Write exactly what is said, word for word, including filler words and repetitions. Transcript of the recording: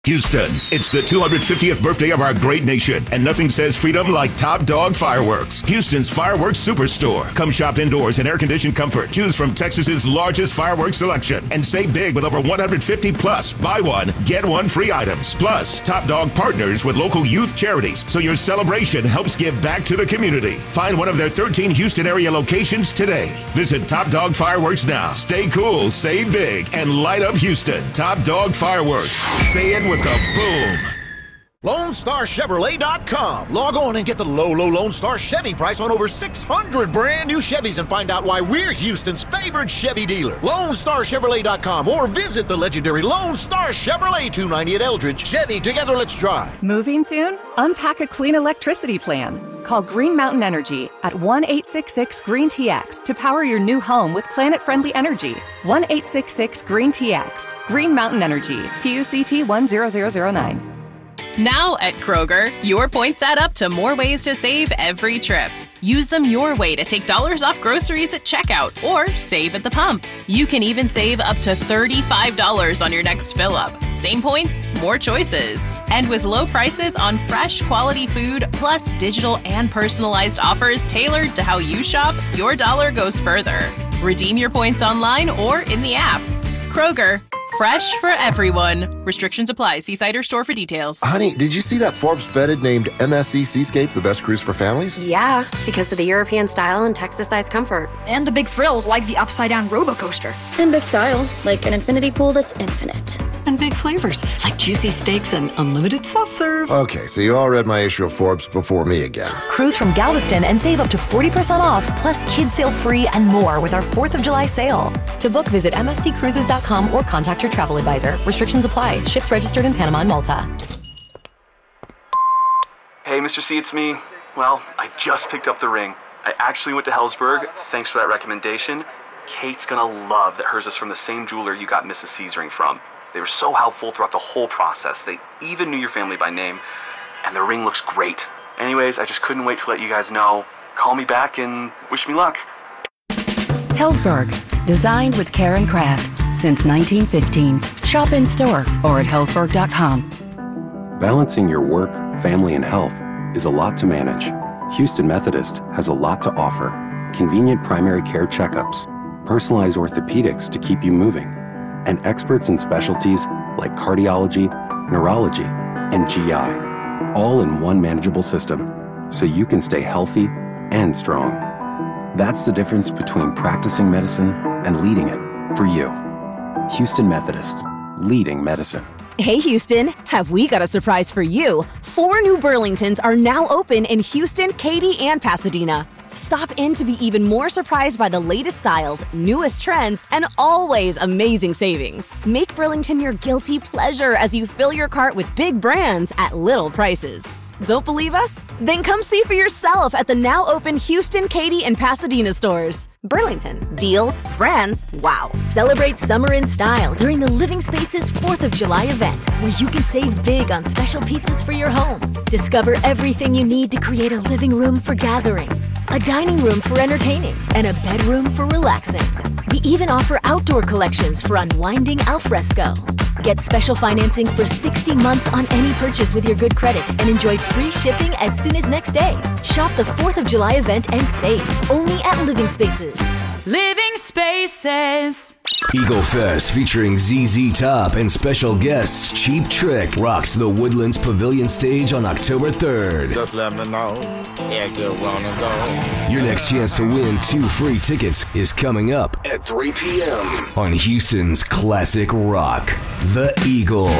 Houston, it's the two hundred fiftieth birthday of our great nation, and nothing says freedom like Top Dog Fireworks, Houston's fireworks superstore. Come shop indoors in air-conditioned comfort. Choose from Texas's largest fireworks selection and save big with over one hundred fifty plus buy one, get one free items. Plus, Top Dog partners with local youth charities, so your celebration helps give back to the community. Find one of their thirteen Houston area locations today. Visit Top Dog Fireworks now. Stay cool, save big, and light up Houston. Top Dog Fireworks. Say it with a boom. Lone Star Chevrolet dot com. Log on and get the low, low Lone Star Chevy price on over six hundred brand new Chevys and find out why we're Houston's favorite Chevy dealer. Lone Star Chevrolet dot com or visit the legendary Lone Star Chevrolet, two ninety at Eldridge. Chevy, together let's drive. Moving soon? Unpack a clean electricity plan. Call Green Mountain Energy at one eight six six green T X to power your new home with planet-friendly energy. one eight six six green T X. Green Mountain Energy. P U C T one zero zero zero nine. Now at Kroger, your points add up to more ways to save every trip. Use them your way to take dollars off groceries at checkout or save at the pump. You can even save up to thirty-five dollars on your next fill-up. Same points, more choices. And with low prices on fresh, quality food, plus digital and personalized offers tailored to how you shop, your dollar goes further. Redeem your points online or in the app. Kroger, fresh for everyone. Restrictions apply. See site or store for details. Honey, did you see that Forbes vetted named M S C Seascape the best cruise for families? Yeah, because of the European style and Texas-sized comfort. And the big thrills like the upside-down roller coaster. And big style, like an infinity pool that's infinite. And big flavors, like juicy steaks and unlimited soft serve. Okay, so you all read my issue of Forbes before me again. Cruise from Galveston and save up to forty percent off, plus kids sail free and more with our fourth of July sale. To book, visit M S C cruises dot com or contact your travel advisor. Restrictions apply. Ships registered in Panama and Malta. Hey, Mister C, it's me. Well, I just picked up the ring. I actually went to Helzberg. Thanks for that recommendation. Kate's gonna love that hers is from the same jeweler you got Missus C's ring from. They were so helpful throughout the whole process. They even knew your family by name, and the ring looks great. Anyways, I just couldn't wait to let you guys know. Call me back and wish me luck. Helzberg, designed with care and craft since nineteen fifteen. Shop in store or at helzberg dot com. Balancing your work, family, and health is a lot to manage. Houston Methodist has a lot to offer. Convenient primary care checkups, personalized orthopedics to keep you moving, and experts in specialties like cardiology, neurology, and G I, all in one manageable system, so you can stay healthy and strong. That's the difference between practicing medicine and leading it for you. Houston Methodist, leading medicine. Hey Houston, have we got a surprise for you? Four new Burlingtons are now open in Houston, Katy, and Pasadena. Stop in to be even more surprised by the latest styles, newest trends, and always amazing savings. Make Burlington your guilty pleasure as you fill your cart with big brands at little prices. Don't believe us? Then come see for yourself at the now open Houston, Katy, and Pasadena stores. Burlington. Deals, brands, wow. Celebrate summer in style during the Living Spaces fourth of July event, where you can save big on special pieces for your home. Discover everything you need to create a living room for gathering, a dining room for entertaining, and a bedroom for relaxing. We even offer outdoor collections for unwinding al fresco. Get special financing for sixty months on any purchase with your good credit and enjoy free shipping as soon as next day. Shop the fourth of July event and save only at Living Spaces. Living Spaces. Eagle Fest featuring Z Z Top and special guests Cheap Trick rocks the Woodlands Pavilion stage on October third. Just let me know if you wanna go. Your next chance to win two free tickets is coming up at three p.m. on Houston's classic rock, The Eagle.